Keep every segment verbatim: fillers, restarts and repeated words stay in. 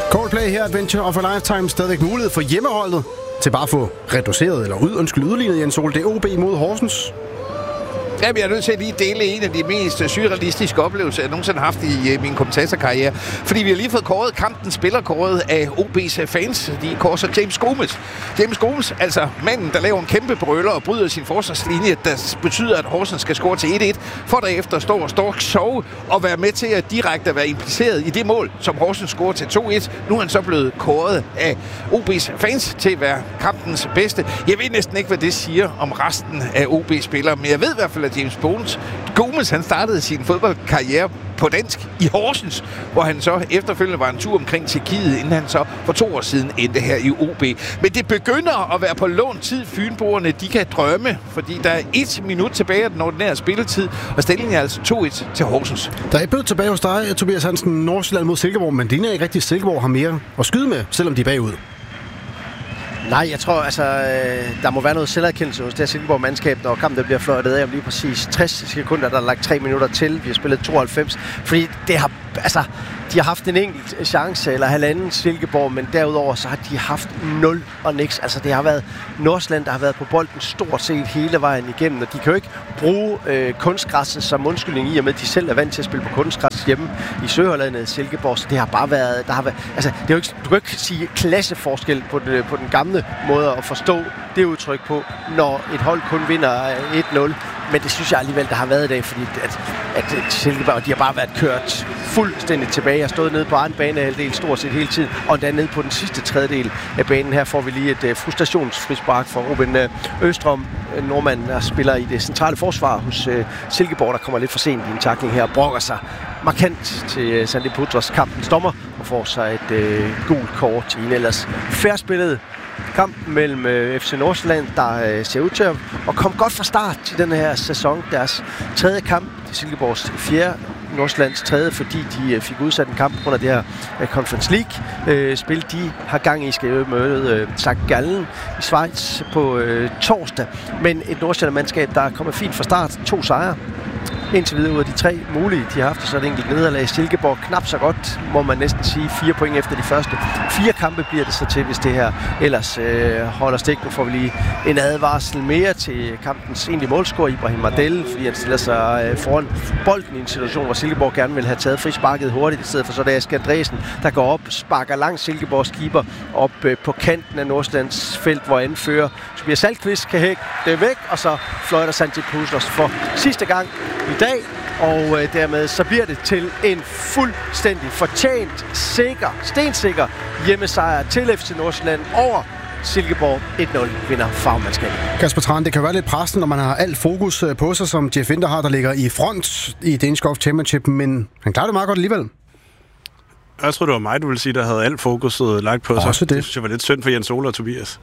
Coldplay her, Adventure of a Lifetime. Stadigvæk mulighed for hjemmeholdet til bare at få reduceret eller ud, undskyld, udlignet Jens Ole. Det er O B mod Horsens. Jamen, jeg er nødt til at lige dele en af de mest surrealistiske oplevelser, jeg nogensinde har haft i uh, min kommentatorkarriere. Fordi vi har lige fået kåret kampen spillerkåret af O B's fans. De korser James Gomes. James Gomes, altså manden, der laver en kæmpe brøler og bryder sin forsvarslinje, der betyder, at Horsens skal score til et et, for derefter stå og stå og sove og være med til at direkte være impliceret i det mål, som Horsens scorer til to et. Nu er han så blevet kåret af O B's fans til at være kampens bedste. Jeg ved næsten ikke, hvad det siger om resten af O B-spillere, men jeg ved i hvert fald, James Bones. Gomes, han startede sin fodboldkarriere på dansk i Horsens, hvor han så efterfølgende var en tur omkring Tjekkiet, inden han så for to år siden endte her i O B. Men det begynder at være på lånt tid. Fynboerne, de kan drømme, fordi der er et minut tilbage af den ordinære spilletid, og stillingen er altså to et til Horsens. Der er et bød tilbage hos dig, Tobias Hansen, Nordsjælland mod Silkeborg, men det er ikke rigtigt. Silkeborg har mere at skyde med, selvom de er bagud. Nej, jeg tror, altså, der må være noget selverkendelse hos det her Silkeborg-mandskab, når kampen bliver fløjtet af om lige præcis tres sekunder, der er lagt tre minutter til. Vi har spillet tooghalvfems, fordi det har, altså, de har haft en enkelt chance, eller halvanden Silkeborg, men derudover så har de haft nul og niks. Altså, det har været Nordsjælland, der har været på bolden stort set hele vejen igennem, og de kan jo ikke bruge øh, kunstgræsset som undskyldning i, og med at de selv er vant til at spille på kunstgræs hjemme i Søhollandet Silkeborg, så det har bare været, der har været, altså, det er jo ikke, du kan ikke sige klasseforskel på, det, på den gamle måde at forstå det udtryk på, når et hold kun vinder et nul. Men det synes jeg alligevel, der har været i dag, fordi at, at Silkeborg, de har bare været kørt fuldstændig tilbage. Jeg har stået nede på anden banehalvdel stort set hele tiden, og endda nede på den sidste tredjedel af banen. Her får vi lige et uh, frustrationsfrispark fra Ruben uh, Østrøm, uh, nordmanden, der spiller i det centrale forsvar hos uh, Silkeborg, der kommer lidt for sent i en tackling her og brokker sig markant til uh, Sandy Putros, kampens dommer, og får sig et uh, gult kort i en ellers færspillet kampen mellem øh, F C Nordsjælland, der øh, ser ud til at, at komme godt fra start til den her sæson. Deres tredje kamp, det er Silkeborgs fjerde, Nordsjællands tredje, fordi de øh, fik udsat en kamp under det her øh, Conference League-spil. Øh, de har gang i, skal møde øh, Sankt Gallen i Schweiz på øh, torsdag. Men et Nordsjælland-mandskab, der er kommet fint fra start. To sejre. Indtil videre ud af de tre mulige, de har haft, så er det enkelt nederlag. Silkeborg knap så godt, må man næsten sige. Fire point efter de første. Fire kampe bliver det så til, hvis det her ellers øh, holder stik. Nu får vi lige en advarsel mere til kampens egentlige målscorer, Ibrahim Ardel, fordi han stiller sig øh, foran bolden i en situation, hvor Silkeborg gerne vil have taget frisparket hurtigt, i stedet for så det er Asger Andresen, der går op, sparker langt Silkeborgs keeper op øh, på kanten af Nordsjællands felt, hvor anfører Tobias Saltqvist kan hække det væk, og så fløjter Santi Puslos for sidste gang i dag, og øh, dermed så bliver det til en fuldstændig fortjent, sikker, stensikker hjemmesejr til F C Nordsjælland over Silkeborg. et nul vinder fagmandskabet. Kasper Tran, det kan være lidt pressende, når man har alt fokus på sig, som Jeff Winter har, der ligger i front i Danish Golf Championship, men han klarer det meget godt alligevel. Jeg tror det var mig, du ville sige, der havde alt fokuset lagt på sig. Også det. Det synes jeg var lidt synd for Jens Ole og Tobias.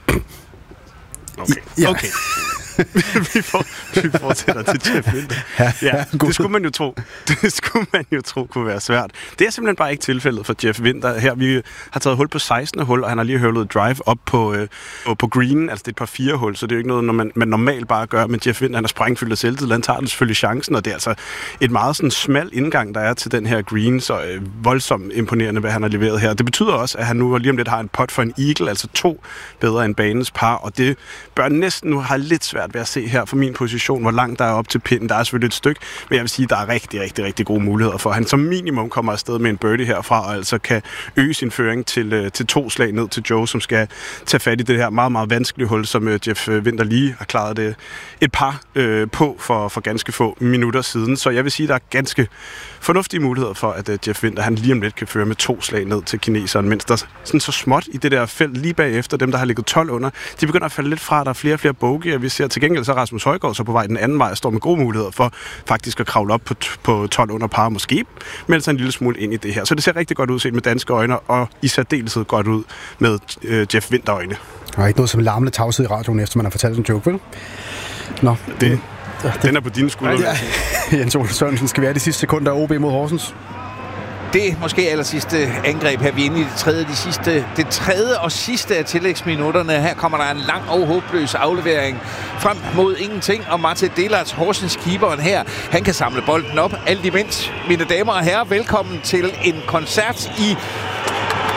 Okay. Ja. Okay. vi, får, vi fortsætter til Jeff Winter. Ja, ja, det skulle man jo tro. Det skulle man jo tro kunne være svært. Det er simpelthen bare ikke tilfældet for Jeff Winter. Her vi har taget hul på sekstende hul, og han har lige høvlet drive op på, øh, på green. Altså det er et par fire hul, så det er jo ikke noget, når man, man normalt bare gør. Men Jeff Winter, han er sprængfyldt af selvtid. Han tager den selvfølgelig chancen, og det er altså et meget sådan smal indgang, der er til den her green. Så øh, voldsomt imponerende, hvad han har leveret her. Det betyder også, at han nu lige om lidt har en pot for en eagle, altså to bedre end banens par, og det bør næsten nu have lidt svært ved at se her fra min position, hvor langt der er op til pinden. Der er selvfølgelig et stykke, men jeg vil sige, at der er rigtig, rigtig, rigtig gode muligheder for, at han som minimum kommer afsted med en birdie herfra, og altså kan øge sin føring til, til to slag ned til Joe, som skal tage fat i det her meget, meget vanskelige hul, som Jeff Winter lige har klaret det et par øh, på for, for ganske få minutter siden. Så jeg vil sige, at der er ganske fornuftige muligheder for, at uh, Jeff Winter, han lige om lidt kan føre med to slag ned til kineseren, mens der sådan så småt i det der felt lige bagefter, dem der har ligget tolv under, de begynder at falde lidt fra, der er flere og flere bogey, og vi ser til gengæld så Rasmus Højgaard så på vej den anden vej og står med gode muligheder for faktisk at kravle op på, på tolv under par, måske melde sig en lille smule ind i det her. Så det ser rigtig godt ud set med danske øjne, og i særdeleshed godt ud med uh, Jeff Winter øjne. Der er ikke noget som larmende tavshed i radioen, efter man har fortalt en joke, vel? Nå, det, ja, det, den er på dine skuldre. Ja, Jens Ole Sørensen, skal vi have de sidste sekunder af O B mod Horsens? Det måske aller sidste angreb her. Vi er inde i det tredje, de sidste, det tredje og sidste af tillægsminutterne. Her kommer der en lang og håbløs aflevering frem mod ingenting. Og Martin Delarts, Horsens keeperen her, han kan samle bolden op. Alt imens, mine damer og herrer, velkommen til en koncert i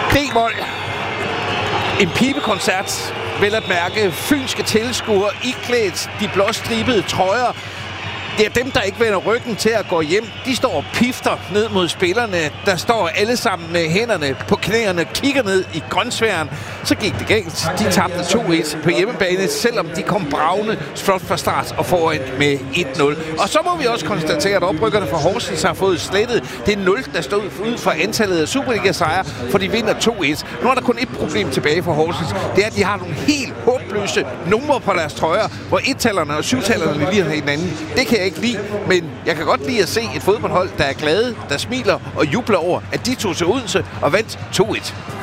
D-mol. En pibekoncert. Vel at mærke fynske tilskuere iklædt de blåstribede trøjer. Det er dem, der ikke vender ryggen til at gå hjem. De står og pifter ned mod spillerne. Der står alle sammen med hænderne på knæerne, kigger ned i grønsværen. Så gik det galt. De tabte to et på hjemmebane, selvom de kom bravende flot fra start og foran med et nul. Og så må vi også konstatere, at oprykkerne fra Horsens har fået slettet det nul, der stod ud fra antallet af Superliga-sejre, for de vinder to et. Nu er der kun et problem tilbage for Horsens. Det er, at de har nogle helt håbløse numre på deres trøjer, hvor et-tallerne og syv-tallerne lige har hinanden. Det kan jeg ikke lide, men jeg kan godt lide at se et fodboldhold, der er glade, der smiler og jubler over, at de tog til Odense og vandt to et.